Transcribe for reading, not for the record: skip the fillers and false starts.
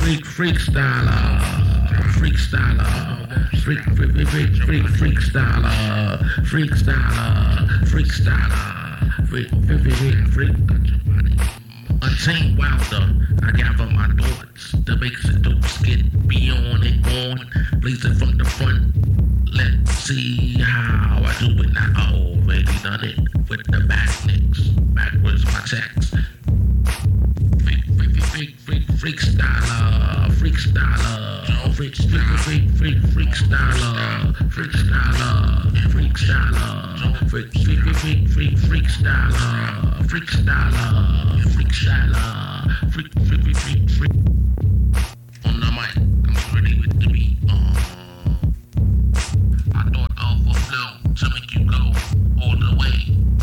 freakstyler, freakstyler, freak. Untamed Wilder, I gather my thoughts. The basic dose get beyond and on. Blaze it from the front. Let's see how I do it. I already done it with the backlinks. Backwards my text. Freakstyler, freakstyler, freakstyler, freakstyler, freakstyler, freak.